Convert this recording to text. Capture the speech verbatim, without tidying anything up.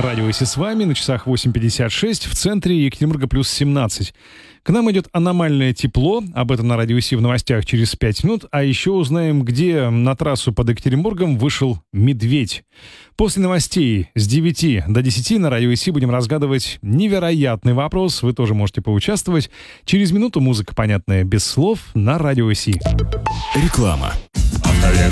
Радио ИС с вами, на часах восемь пятьдесят шесть, в центре Екатеринбурга плюс семнадцать. К нам идет аномальное тепло, об этом на Радио ИС в новостях через пять минут, а еще узнаем, где на трассу под Екатеринбургом вышел медведь. После новостей с девяти до десяти на Радио ИС будем разгадывать невероятный вопрос, вы тоже можете поучаствовать. Через минуту музыка, понятная без слов, на Радио ИС. Реклама.